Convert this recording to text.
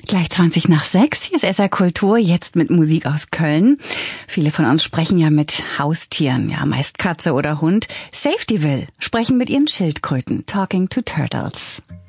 Gleich 20 nach 6. Hier ist SR Kultur, jetzt mit Musik aus Köln. Viele von uns sprechen ja mit Haustieren, ja meist Katze oder Hund. Safetyville sprechen mit ihren Schildkröten. Talking to Turtles.